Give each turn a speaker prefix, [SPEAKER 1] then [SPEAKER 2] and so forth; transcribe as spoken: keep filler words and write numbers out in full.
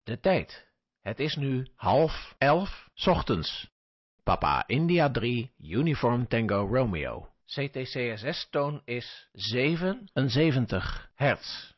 [SPEAKER 1] De tijd. Het is nu half elf 's ochtends. Papa India drie, Uniform Tango Romeo. C T C S S-toon is zevenenzeventig hertz.